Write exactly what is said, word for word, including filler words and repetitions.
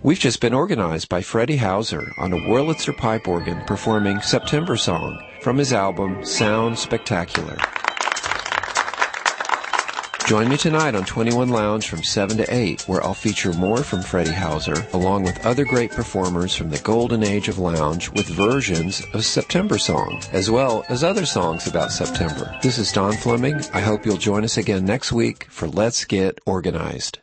We've just been organized by Freddie Hauser on a Wurlitzer pipe organ performing September Song from his album Sound Spectacular. Join me tonight on twenty-one Lounge from seven to eight, where I'll feature more from Freddie Hauser, along with other great performers from the golden age of lounge with versions of September Song, as well as other songs about September. This is Don Fleming. I hope you'll join us again next week for Let's Get Organized.